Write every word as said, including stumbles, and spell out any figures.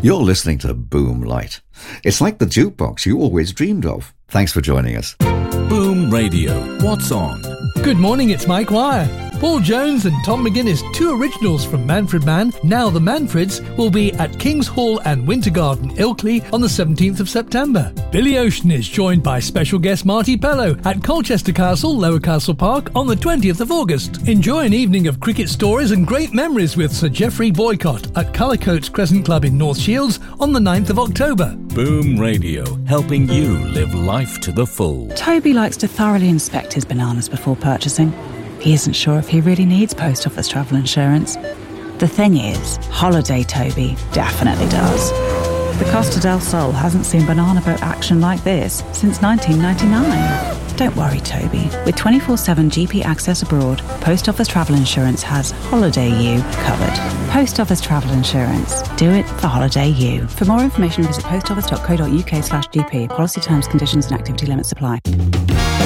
You're listening to Boom Light. It's like the jukebox you always dreamed of. Thanks for joining us. Boom Radio. What's on? Good morning, it's Mike Wire. Paul Jones and Tom McGuinness, two originals from Manfred Mann, Now the Manfreds, will be at King's Hall and Winter Garden, Ilkley, on the seventeenth of September. Billy Ocean is joined by special guest Marty Pellow at Colchester Castle, Lower Castle Park, on the twentieth of August. Enjoy an evening of cricket stories and great memories with Sir Geoffrey Boycott at Cullercoats Crescent Club in North Shields on the ninth of October. Boom Radio, helping you live life to the full. Toby likes to thoroughly inspect his bananas before purchasing. He isn't sure if he really needs post office travel insurance. The thing is, Holiday Toby definitely does. The Costa del Sol hasn't seen banana boat action like this since nineteen ninety-nine. Don't worry, Toby. With twenty-four seven G P access abroad, Post Office Travel Insurance has Holiday U covered. Post Office Travel Insurance. Do it for Holiday U. For more information, visit postoffice.co.uk slash GP. Policy terms, conditions and activity limits apply.